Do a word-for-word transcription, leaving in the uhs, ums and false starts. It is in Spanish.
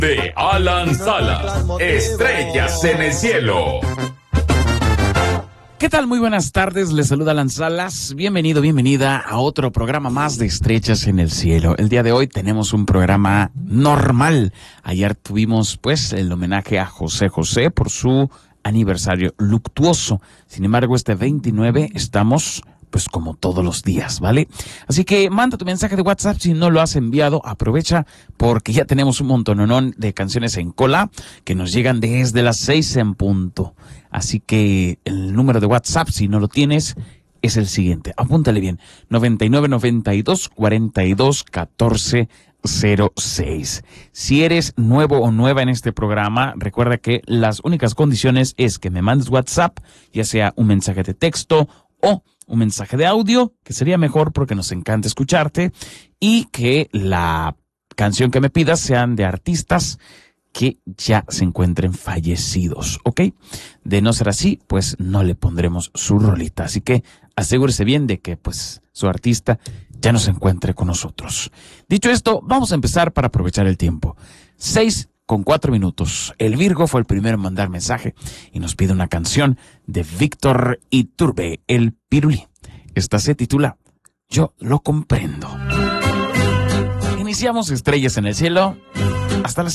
de Alan Salas, Estrellas en el Cielo. ¿Qué tal? Muy buenas tardes, les saluda Alan Salas. Bienvenido, bienvenida a otro programa más de Estrellas en el Cielo. El día de hoy tenemos un programa normal. Ayer tuvimos pues el homenaje a José José por su aniversario luctuoso. Sin embargo, este veintinueve estamos pues como todos los días, ¿vale? Así que manda tu mensaje de WhatsApp si no lo has enviado, aprovecha porque ya tenemos un montononón de canciones en cola que nos llegan desde las seis en punto. Así que el número de WhatsApp, si no lo tienes, es el siguiente. Apúntale bien, noventa y nueve, noventa y dos, cuarenta y dos, catorce cero seis. Si eres nuevo o nueva en este programa, recuerda que las únicas condiciones es que me mandes WhatsApp, ya sea un mensaje de texto o un mensaje de audio, que sería mejor porque nos encanta escucharte, y que la canción que me pidas sean de artistas que ya se encuentren fallecidos, ¿ok? De no ser así, pues no le pondremos su rolita. Así que asegúrese bien de que pues su artista ya no se encuentre con nosotros. Dicho esto, vamos a empezar para aprovechar el tiempo. Seis con cuatro minutos. El Virgo fue el primero en mandar mensaje y nos pide una canción de Víctor Iturbe, el Pirulí. Esta se titula Yo lo comprendo. Iniciamos Estrellas en el Cielo. Hasta las